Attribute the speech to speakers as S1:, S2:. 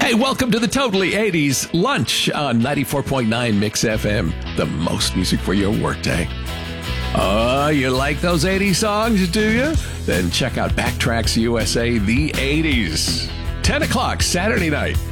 S1: Hey, welcome to the Totally 80s Lunch on 94.9 Mix FM, the most music for your workday. Oh, you like those 80s songs, do you? Then check out Backtracks USA, the 80s. 10 o'clock Saturday night.